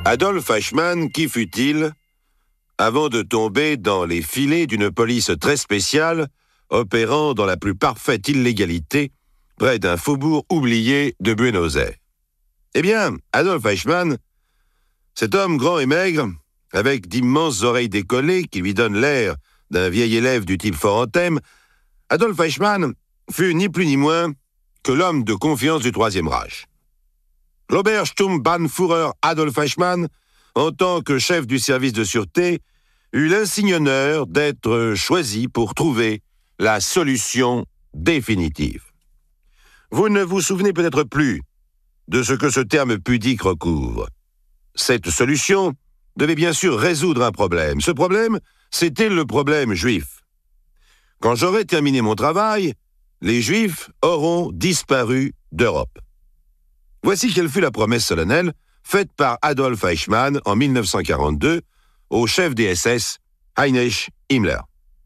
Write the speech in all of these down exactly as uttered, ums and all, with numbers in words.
Adolf Eichmann, qui fut-il avant de tomber dans les filets d'une police très spéciale opérant dans la plus parfaite illégalité près d'un faubourg oublié de Buenos Aires? Eh bien, Adolf Eichmann, cet homme grand et maigre, avec d'immenses oreilles décollées qui lui donnent l'air d'un vieil élève du type Forantem, Adolf Eichmann fut ni plus ni moins que l'homme de confiance du Troisième Reich. L'Obersturmbannführer Adolf Eichmann, en tant que chef du service de sûreté, eut l'insigne honneur d'être choisi pour trouver la solution définitive. Vous ne vous souvenez peut-être plus de ce que ce terme pudique recouvre. Cette solution devait bien sûr résoudre un problème. Ce problème, c'était le problème juif. Quand j'aurai terminé mon travail, les Juifs auront disparu d'Europe. Voici quelle fut la promesse solennelle faite par Adolf Eichmann en mille neuf cent quarante-deux au chef des S S, Heinrich Himmler.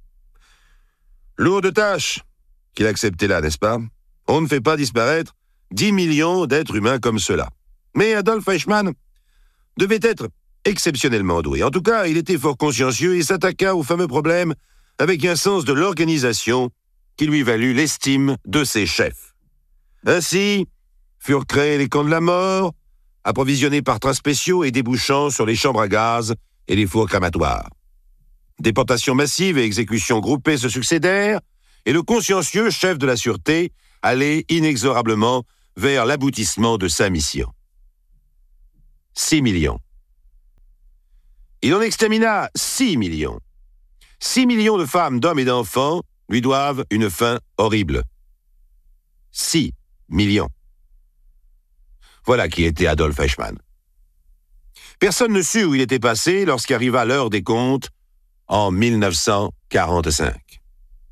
Lourde tâche qu'il acceptait là, n'est-ce pas? On ne fait pas disparaître dix millions d'êtres humains comme cela. Mais Adolf Eichmann devait être exceptionnellement doué. En tout cas, il était fort consciencieux et s'attaqua au fameux problème avec un sens de l'organisation qui lui valut l'estime de ses chefs. Ainsi furent créés les camps de la mort, approvisionnés par trains spéciaux et débouchant sur les chambres à gaz et les fours crématoires. Déportations massives et exécutions groupées se succédèrent, et le consciencieux chef de la sûreté allait inexorablement vers l'aboutissement de sa mission. Six millions. Il en extermina six millions. Six millions de femmes, d'hommes et d'enfants lui doivent une fin horrible. Six millions. Voilà qui était Adolf Eichmann. Personne ne sut où il était passé lorsqu'arriva l'heure des comptes en mille neuf cent quarante-cinq.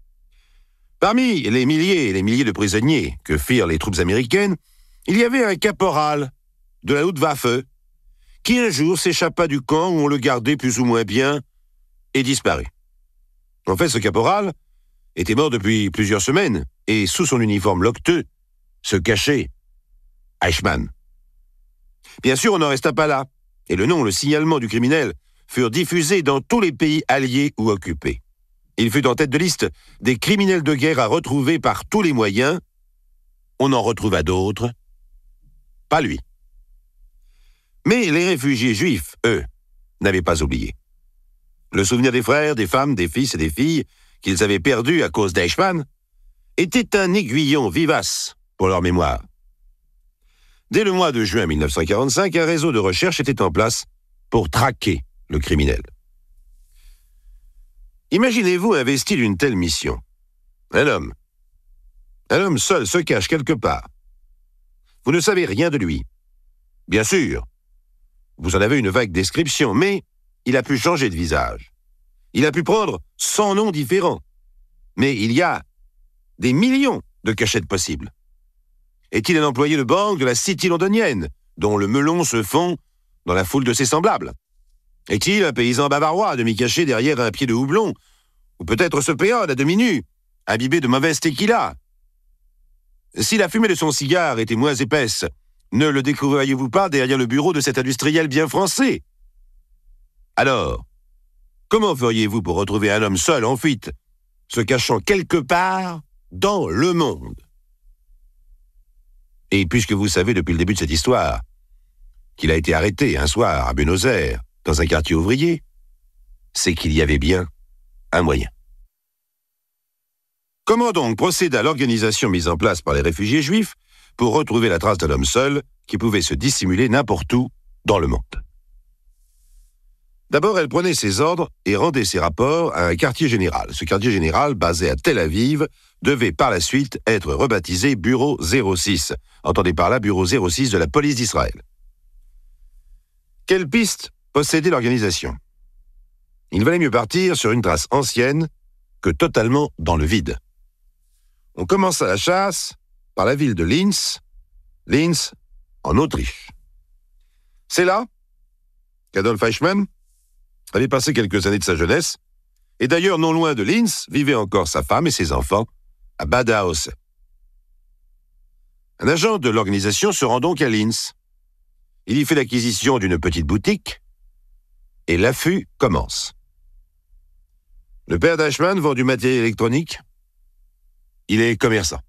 Parmi les milliers et les milliers de prisonniers que firent les troupes américaines, il y avait un caporal de la Luftwaffe qui un jour s'échappa du camp où on le gardait plus ou moins bien et disparut. En fait, ce caporal était mort depuis plusieurs semaines et sous son uniforme loqueteux se cachait Eichmann. Bien sûr, on n'en resta pas là, et le nom, le signalement du criminel furent diffusés dans tous les pays alliés ou occupés. Il fut en tête de liste des criminels de guerre à retrouver par tous les moyens. On en retrouva d'autres, pas lui. Mais les réfugiés juifs, eux, n'avaient pas oublié. Le souvenir des frères, des femmes, des fils et des filles qu'ils avaient perdus à cause d'Eichmann était un aiguillon vivace pour leur mémoire. Dès le mois de juin mille neuf cent quarante-cinq, un réseau de recherche était en place pour traquer le criminel. Imaginez-vous investi d'une telle mission. Un homme. Un homme seul se cache quelque part. Vous ne savez rien de lui. Bien sûr, vous en avez une vague description, mais il a pu changer de visage. Il a pu prendre cent noms différents. Mais il y a des millions de cachettes possibles. Est-il un employé de banque de la City londonienne, dont le melon se fond dans la foule de ses semblables? Est-il un paysan bavarois demi-caché derrière un pied de houblon? Ou peut-être ce péon à demi nu, imbibé de mauvaise tequila? Si la fumée de son cigare était moins épaisse, ne le découvriez-vous pas derrière le bureau de cet industriel bien français? Alors, comment feriez-vous pour retrouver un homme seul en fuite, se cachant quelque part dans le monde? Et puisque vous savez depuis le début de cette histoire qu'il a été arrêté un soir à Buenos Aires, dans un quartier ouvrier, c'est qu'il y avait bien un moyen. Comment donc procéda l'organisation mise en place par les réfugiés juifs pour retrouver la trace d'un homme seul qui pouvait se dissimuler n'importe où dans le monde? D'abord, elle prenait ses ordres et rendait ses rapports à un quartier général. Ce quartier général, basé à Tel Aviv, devait par la suite être rebaptisé Bureau zéro six. Entendez par là Bureau zéro six de la police d'Israël. Quelle piste possédait l'organisation? Il valait mieux partir sur une trace ancienne que totalement dans le vide. On commença la chasse par la ville de Linz, Linz, en Autriche. C'est là qu'Adolf Eichmann avait passé quelques années de sa jeunesse, et d'ailleurs non loin de Linz vivaient encore sa femme et ses enfants à Bad Aussee. Un agent de l'organisation se rend donc à Linz. il y fait l'acquisition d'une petite boutique et l'affût commence. Le père d'Eichmann vend du matériel électronique. Il est commerçant.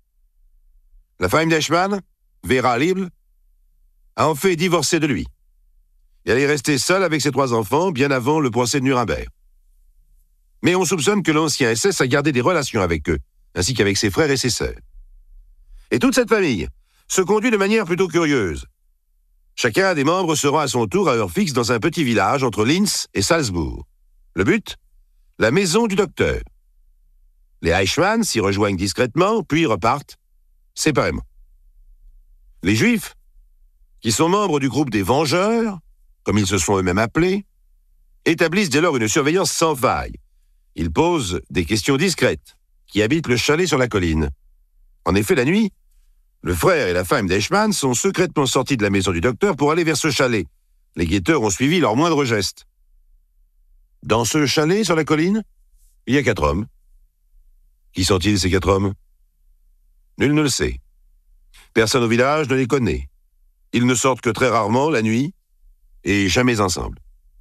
La femme d'Eichmann, Vera Liebl, a en fait divorcé de lui. Et elle est restée seule avec ses trois enfants bien avant le procès de Nuremberg. Mais on soupçonne que l'ancien S S a gardé des relations avec eux, ainsi qu'avec ses frères et ses sœurs. Et toute cette famille se conduit de manière plutôt curieuse. Chacun des membres se rend à son tour à heure fixe dans un petit village entre Linz et Salzbourg. Le but ? La maison du docteur. Les Eichmann s'y rejoignent discrètement, puis repartent séparément. Les Juifs, qui sont membres du groupe des Vengeurs, comme ils se sont eux-mêmes appelés, établissent dès lors une surveillance sans faille. Ils posent des questions discrètes, qui habitent le chalet sur la colline. En effet, la nuit, le frère et la femme d'Eichmann sont secrètement sortis de la maison du docteur pour aller vers ce chalet. Les guetteurs ont suivi leur moindre geste. Dans ce chalet sur la colline, il y a quatre hommes. Qui sont-ils, ces quatre hommes ? Nul ne le sait. Personne au village ne les connaît. Ils ne sortent que très rarement la nuit et jamais ensemble.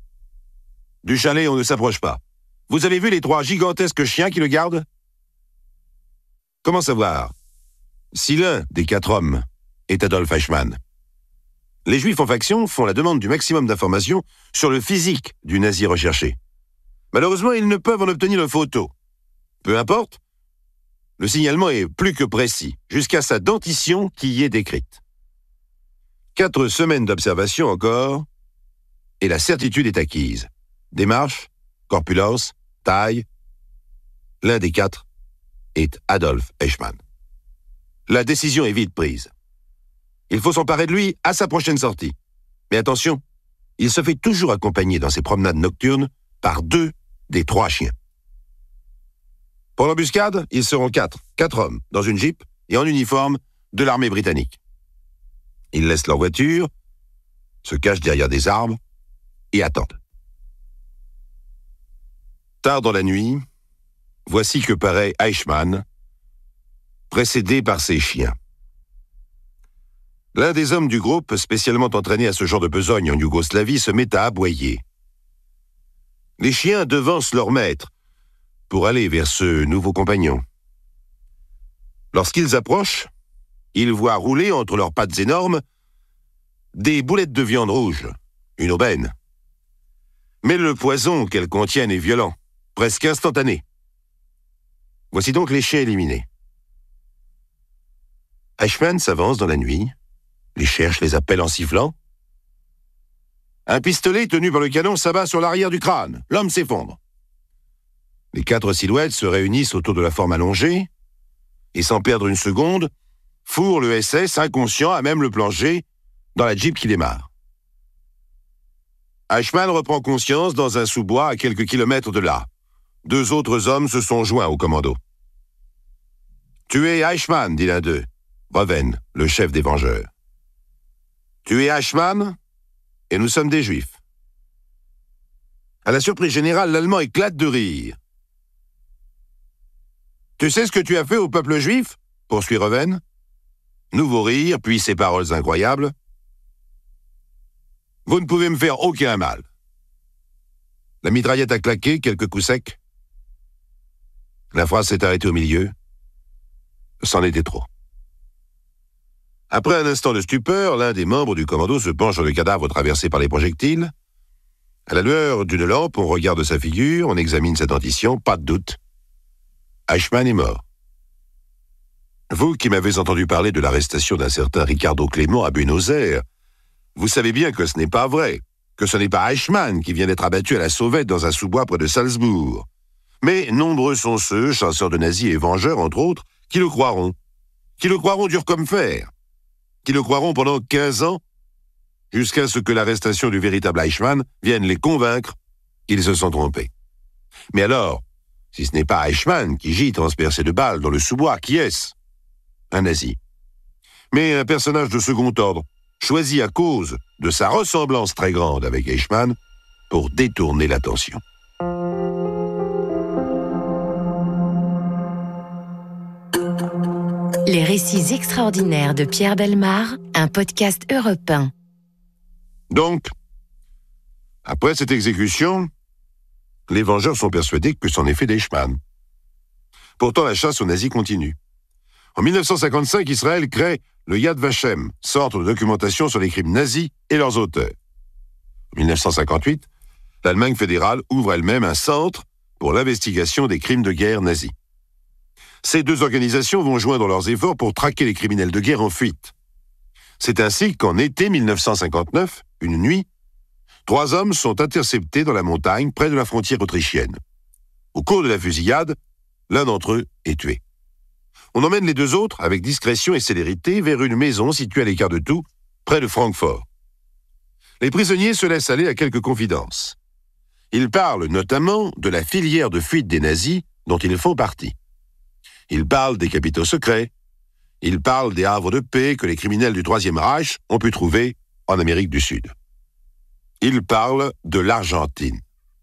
Du chalet, on ne s'approche pas. Vous avez vu les trois gigantesques chiens qui le gardent ? Comment savoir si l'un des quatre hommes est Adolf Eichmann ? Les Juifs en faction font la demande du maximum d'informations sur le physique du nazi recherché. Malheureusement, ils ne peuvent en obtenir une photo. Peu importe, le signalement est plus que précis, jusqu'à sa dentition qui y est décrite. Quatre semaines d'observation encore, et la certitude est acquise. Démarche, corpulence, taille, l'un des quatre est Adolf Eichmann. La décision est vite prise. Il faut s'emparer de lui à sa prochaine sortie. Mais attention, il se fait toujours accompagner dans ses promenades nocturnes par deux des trois chiens. Pour l'embuscade, ils seront quatre, quatre hommes, dans une jeep et en uniforme de l'armée britannique. Ils laissent leur voiture, se cachent derrière des arbres et attendent. Tard dans la nuit, voici que paraît Eichmann, précédé par ses chiens. L'un des hommes du groupe, spécialement entraîné à ce genre de besogne en Yougoslavie, se met à aboyer. Les chiens devancent leur maître pour aller vers ce nouveau compagnon. Lorsqu'ils approchent, ils voient rouler entre leurs pattes énormes des boulettes de viande rouge, une aubaine. Mais le poison qu'elles contiennent est violent, presque instantané. Voici donc les chiens éliminés. Eichmann s'avance dans la nuit, les cherche, les appelle en sifflant. Un pistolet tenu par le canon s'abat sur l'arrière du crâne. L'homme s'effondre. Les quatre silhouettes se réunissent autour de la forme allongée et, sans perdre une seconde, fourrent le S S inconscient à même le plancher dans la jeep qui démarre. Eichmann reprend conscience dans un sous-bois à quelques kilomètres de là. Deux autres hommes se sont joints au commando. « Tu es Eichmann », dit l'un d'eux, Reven, le chef des Vengeurs. « Tu es Eichmann ? Et nous sommes des Juifs. » À la surprise générale, l'Allemand éclate de rire. « Tu sais ce que tu as fait au peuple juif ?» poursuit Reven. Nouveau rire, puis ces paroles incroyables. « Vous ne pouvez me faire aucun mal. » La mitraillette a claqué, quelques coups secs. La phrase s'est arrêtée au milieu. C'en était trop. Après un instant de stupeur, l'un des membres du commando se penche sur le cadavre traversé par les projectiles. À la lueur d'une lampe, on regarde sa figure, on examine sa dentition, pas de doute. Eichmann est mort. Vous qui m'avez entendu parler de l'arrestation d'un certain Ricardo Clément à Buenos Aires, vous savez bien que ce n'est pas vrai, que ce n'est pas Eichmann qui vient d'être abattu à la sauvette dans un sous-bois près de Salzbourg. Mais nombreux sont ceux, chasseurs de nazis et vengeurs entre autres, qui le croiront. Qui le croiront dur comme fer. Qui le croiront pendant quinze ans, jusqu'à ce que l'arrestation du véritable Eichmann vienne les convaincre qu'ils se sont trompés. Mais alors, si ce n'est pas Eichmann qui gît transpercé de balles dans le sous-bois, qui est-ce ? Un nazi. Mais un personnage de second ordre, choisi à cause de sa ressemblance très grande avec Eichmann pour détourner l'attention. Les récits extraordinaires de Pierre Bellemare, un podcast Europe un. Donc, après cette exécution, les vengeurs sont persuadés que c'en est fait d'Eichmann. Pourtant, la chasse aux nazis continue. En mille neuf cent cinquante-cinq, Israël crée le Yad Vashem, centre de documentation sur les crimes nazis et leurs auteurs. En mille neuf cent cinquante-huit, l'Allemagne fédérale ouvre elle-même un centre pour l'investigation des crimes de guerre nazis. Ces deux organisations vont joindre leurs efforts pour traquer les criminels de guerre en fuite. C'est ainsi qu'en été mille neuf cent cinquante-neuf, une nuit, trois hommes sont interceptés dans la montagne près de la frontière autrichienne. Au cours de la fusillade, l'un d'entre eux est tué. On emmène les deux autres, avec discrétion et célérité, vers une maison située à l'écart de tout, près de Francfort. Les prisonniers se laissent aller à quelques confidences. Ils parlent notamment de la filière de fuite des nazis dont ils font partie. Ils parlent des capitaux secrets. Ils parlent des havres de paix que les criminels du Troisième Reich ont pu trouver en Amérique du Sud. Ils parlent de l'Argentine.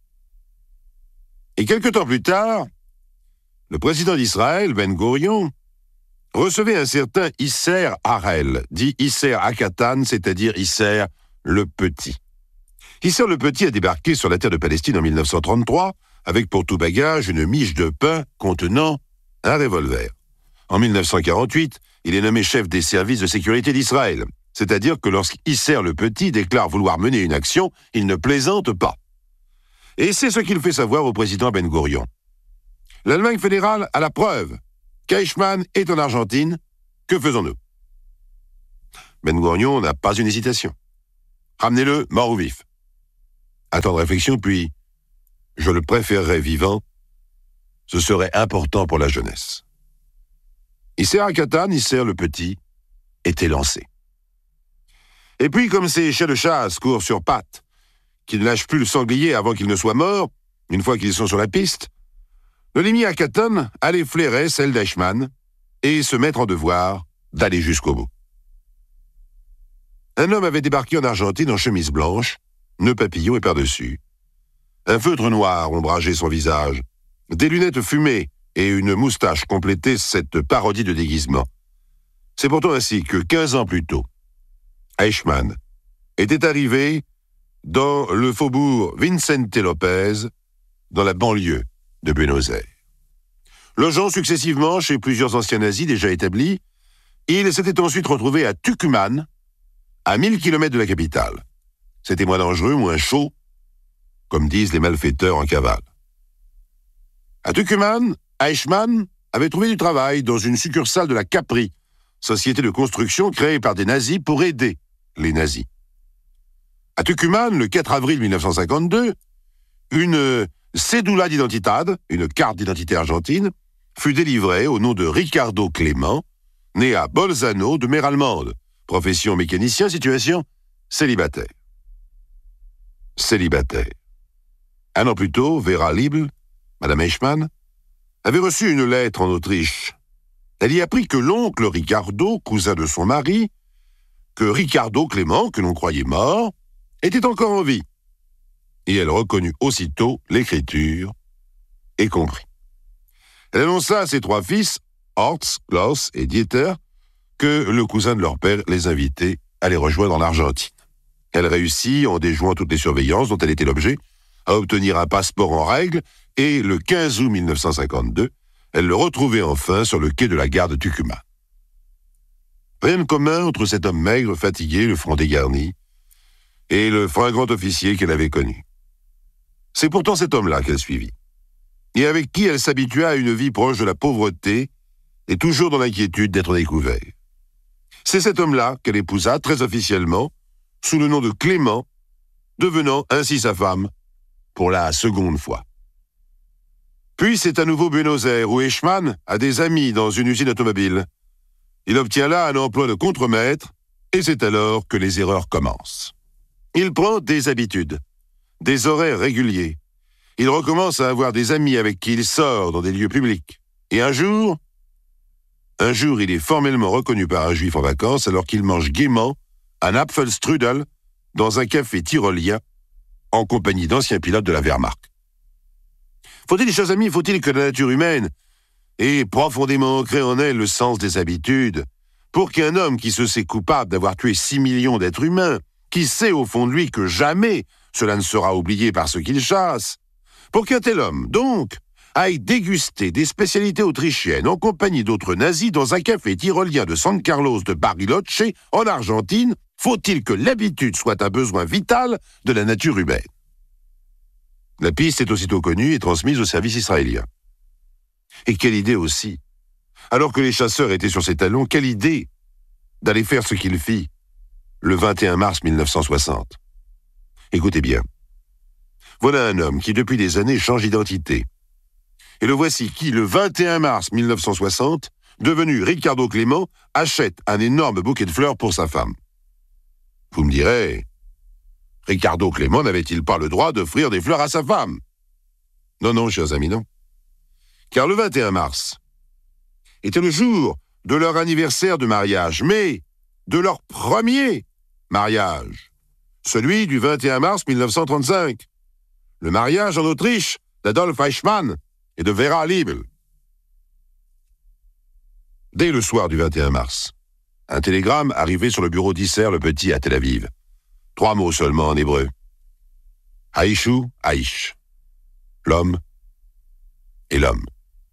Et quelque temps plus tard, le président d'Israël, Ben Gurion, recevait un certain Isser Harel, dit Isser Hakatan, c'est-à-dire Isser le Petit. Isser le Petit a débarqué sur la terre de Palestine en mille neuf cent trente-trois, avec pour tout bagage une miche de pain contenant un revolver. En mille neuf cent quarante-huit, il est nommé chef des services de sécurité d'Israël, c'est-à-dire que lorsqu'Isser le Petit déclare vouloir mener une action, il ne plaisante pas. Et c'est ce qu'il fait savoir au président Ben Gurion. L'Allemagne fédérale a la preuve qu'Eichmann est en Argentine. Que faisons-nous? Ben Gurion n'a pas une hésitation. Ramenez-le mort ou vif. Un temps de réflexion, puis je le préférerais vivant. Ce serait important pour la jeunesse. Isser Hakatan, Isser le Petit, était lancé. Et puis, comme ces chiens de chasse courent sur pattes, qui ne lâchent plus le sanglier avant qu'il ne soit mort, une fois qu'ils sont sur la piste, le Lémi Hakatan allait flairer celle d'Eichmann et se mettre en devoir d'aller jusqu'au bout. Un homme avait débarqué en Argentine en chemise blanche, nœud papillon et par-dessus. Un feutre noir ombrageait son visage. Des lunettes fumées et une moustache complétaient cette parodie de déguisement. C'est pourtant ainsi que, quinze ans plus tôt, Eichmann était arrivé dans le faubourg Vicente Lopez, dans la banlieue de Buenos Aires. Logeant successivement chez plusieurs anciens nazis déjà établis, il s'était ensuite retrouvé à Tucumán, à mille kilomètres de la capitale. C'était moins dangereux, moins chaud, comme disent les malfaiteurs en cavale. À Tucumán, Eichmann avait trouvé du travail dans une succursale de la Capri, société de construction créée par des nazis pour aider les nazis. À Tucumán, le quatre avril mille neuf cent cinquante-deux, une cédula d'identidad, une carte d'identité argentine, fut délivrée au nom de Ricardo Clément, né à Bolzano de mère allemande, profession mécanicien, situation célibataire. Célibataire. Un an plus tôt, Vera Liebl, Madame Eichmann, avait reçu une lettre en Autriche. Elle y apprit que l'oncle Ricardo, cousin de son mari, que Ricardo Clément, que l'on croyait mort, était encore en vie. Et elle reconnut aussitôt l'écriture et comprit. Elle annonça à ses trois fils, Horst, Klaus et Dieter, que le cousin de leur père les invitait à les rejoindre en Argentine. Elle réussit, en déjouant toutes les surveillances dont elle était l'objet, à obtenir un passeport en règle et, le quinze août mille neuf cent cinquante-deux, elle le retrouvait enfin sur le quai de la gare de Tucumán. Rien de commun entre cet homme maigre, fatigué, le front dégarni, et le fringant officier qu'elle avait connu. C'est pourtant cet homme-là qu'elle suivit, et avec qui elle s'habitua à une vie proche de la pauvreté et toujours dans l'inquiétude d'être découvert. C'est cet homme-là qu'elle épousa très officiellement, sous le nom de Clément, devenant ainsi sa femme pour la seconde fois. Puis c'est à nouveau Buenos Aires, où Eichmann a des amis dans une usine automobile. Il obtient là un emploi de contremaître, et c'est alors que les erreurs commencent. Il prend des habitudes, des horaires réguliers. Il recommence à avoir des amis avec qui il sort dans des lieux publics. Et un jour, un jour, il est formellement reconnu par un juif en vacances alors qu'il mange gaiement un Apfelstrudel dans un café tyrolien en compagnie d'anciens pilotes de la Wehrmacht. Faut-il, chers amis, faut-il que la nature humaine ait profondément ancré en elle le sens des habitudes pour qu'un homme qui se sait coupable d'avoir tué six millions d'êtres humains, qui sait au fond de lui que jamais cela ne sera oublié par ceux qui le chassent, pour qu'un tel homme, donc, aille déguster des spécialités autrichiennes en compagnie d'autres nazis dans un café tyrolien de San Carlos de Bariloche, en Argentine, faut-il que l'habitude soit un besoin vital de la nature humaine? La piste est aussitôt connue et transmise au service israélien. Et quelle idée aussi! Alors que les chasseurs étaient sur ses talons, quelle idée d'aller faire ce qu'il fit le vingt et un mars mille neuf cent soixante. Écoutez bien. Voilà un homme qui, depuis des années, change d'identité. Et le voici qui, le vingt et un mars mille neuf cent soixante, devenu Ricardo Clément, achète un énorme bouquet de fleurs pour sa femme. Vous me direz, Ricardo Clément n'avait-il pas le droit d'offrir des fleurs à sa femme? Non, non, chers amis, non. Car le vingt et un mars était le jour de leur anniversaire de mariage, mais de leur premier mariage, celui du vingt et un mars mille neuf cent trente-cinq. Le mariage en Autriche d'Adolf Eichmann et de Vera Liebel. Dès le soir du vingt et un mars, un télégramme arrivait sur le bureau d'Isser le Petit à Tel Aviv. Trois mots seulement en hébreu. Aïchou, Aïch. L'homme et l'homme.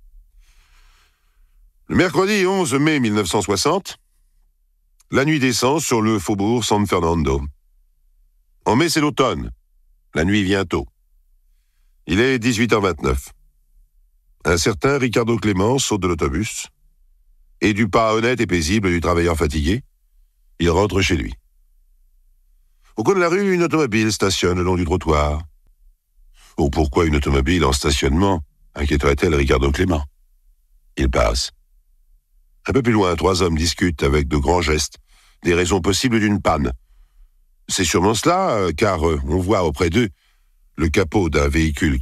Le mercredi onze mai mille neuf cent soixante, la nuit descend sur le faubourg San Fernando. En mai, c'est l'automne. La nuit vient tôt. Il est dix-huit heures vingt-neuf. Un certain Ricardo Clément saute de l'autobus et du pas honnête et paisible du travailleur fatigué, il rentre chez lui. Au coin de la rue, une automobile stationne le long du trottoir. Oh, pourquoi une automobile en stationnement inquiéterait-elle Ricardo Clément? Il passe. Un peu plus loin, trois hommes discutent avec de grands gestes des raisons possibles d'une panne. C'est sûrement cela, car on voit auprès d'eux le capot d'un véhicule